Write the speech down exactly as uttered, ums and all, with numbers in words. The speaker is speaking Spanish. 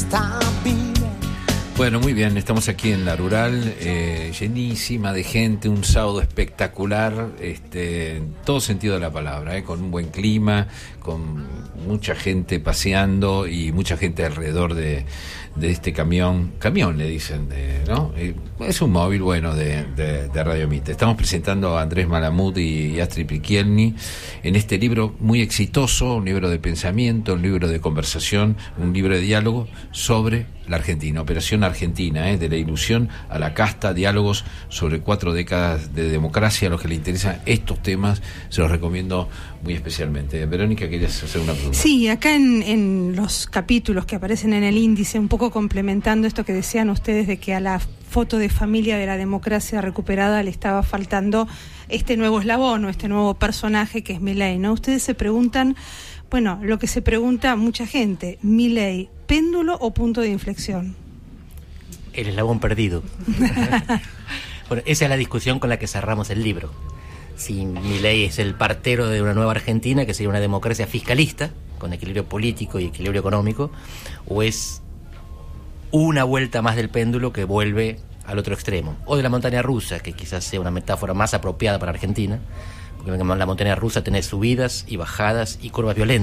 Bueno, muy bien, estamos aquí en La Rural, eh, llenísima de gente, un sábado espectacular, este, en todo sentido de la palabra, eh, con un buen clima, con mucha gente paseando y mucha gente alrededor de, de este camión, camión le dicen, de, ¿no? Eh, es un móvil bueno de, de, de Radio Mitre. Estamos presentando a Andrés Malamud y, y Astrid Picchielli en este libro muy exitoso, un libro de pensamiento, un libro de conversación, un libro de diálogo sobre la Argentina, Operación Argentina, ¿eh? De la ilusión a la casta, diálogos sobre cuatro décadas de democracia. A los que les interesan estos temas, se los recomiendo muy especialmente. Verónica, ¿querías hacer una pregunta? Sí, acá en, en los capítulos que aparecen en el índice, un poco complementando esto que decían ustedes de que a la foto de familia de la democracia recuperada le estaba faltando este nuevo eslabón o este nuevo personaje que es Milei, ¿no? Ustedes se preguntan, bueno, lo que se pregunta mucha gente, Milei, ¿péndulo o punto de inflexión? El eslabón perdido. Bueno, esa es la discusión con la que cerramos el libro. Si Milei es el partero de una nueva Argentina, que sería una democracia fiscalista, con equilibrio político y equilibrio económico, o es una vuelta más del péndulo que vuelve al otro extremo, o de la montaña rusa, que quizás sea una metáfora más apropiada para Argentina, porque en la montaña rusa tenés subidas y bajadas y curvas violentas.